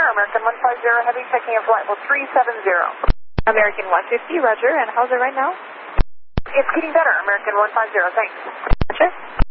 American 150 Heavy, checking in flight level 370. American 150, roger, and how's it right now? It's getting better, American 150, thanks. Roger.